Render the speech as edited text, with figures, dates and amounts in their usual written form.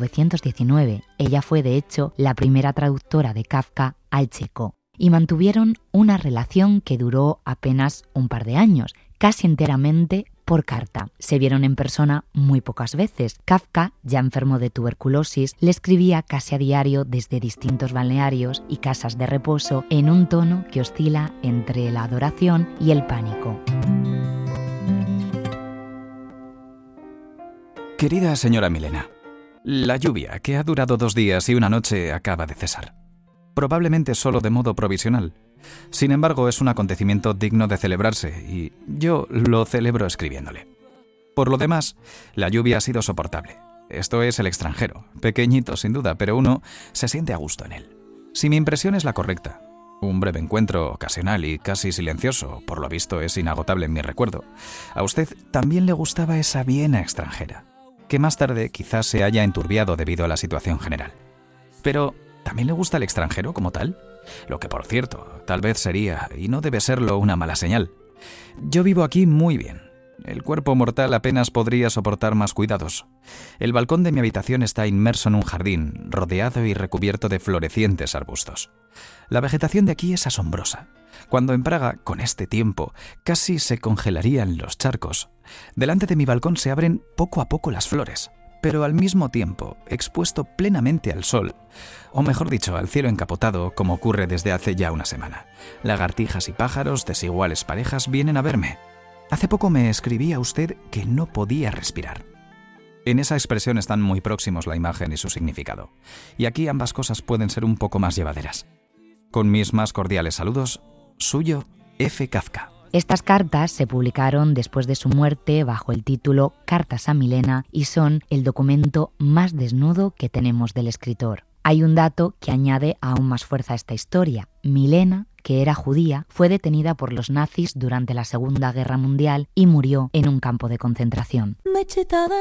1919. Ella fue, de hecho, la primera traductora de Kafka al checo, y mantuvieron una relación que duró apenas un par de años, casi enteramente por carta. Se vieron en persona muy pocas veces. Kafka, ya enfermo de tuberculosis, le escribía casi a diario desde distintos balnearios y casas de reposo en un tono que oscila entre la adoración y el pánico. Querida señora Milena, la lluvia, que ha durado 2 días y una noche, acaba de cesar. Probablemente solo de modo provisional. Sin embargo, es un acontecimiento digno de celebrarse y yo lo celebro escribiéndole. Por lo demás, la lluvia ha sido soportable. Esto es el extranjero, pequeñito sin duda, pero uno se siente a gusto en él. Si mi impresión es la correcta, un breve encuentro ocasional y casi silencioso, por lo visto es inagotable en mi recuerdo, a usted también le gustaba esa Viena extranjera, que más tarde quizás se haya enturbiado debido a la situación general. Pero, ¿también le gusta el extranjero como tal? Lo que, por cierto, tal vez sería, y no debe serlo, una mala señal. Yo vivo aquí muy bien. El cuerpo mortal apenas podría soportar más cuidados. El balcón de mi habitación está inmerso en un jardín, rodeado y recubierto de florecientes arbustos. La vegetación de aquí es asombrosa. Cuando en Praga, con este tiempo, casi se congelarían los charcos. Delante de mi balcón se abren poco a poco las flores, pero al mismo tiempo expuesto plenamente al sol, o mejor dicho, al cielo encapotado, como ocurre desde hace ya una semana. Lagartijas y pájaros, desiguales parejas, vienen a verme. Hace poco me escribía usted que no podía respirar. En esa expresión están muy próximos la imagen y su significado, y aquí ambas cosas pueden ser un poco más llevaderas. Con mis más cordiales saludos, suyo, F. Kafka. Estas cartas se publicaron después de su muerte bajo el título Cartas a Milena y son el documento más desnudo que tenemos del escritor. Hay un dato que añade aún más fuerza a esta historia. Milena, que era judía, fue detenida por los nazis durante la Segunda Guerra Mundial y murió en un campo de concentración.